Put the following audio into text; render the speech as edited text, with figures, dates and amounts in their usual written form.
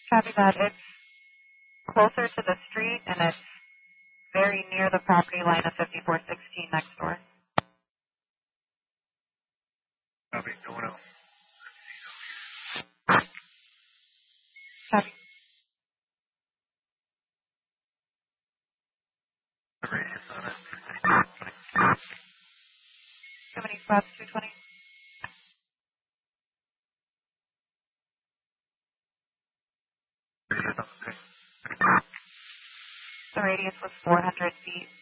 Copy that. It's closer to the street, and it's very near the property line of 5416 next door. Copy. No one else. Copy. The radius on it. How many spots? 220? The radius was 400 feet.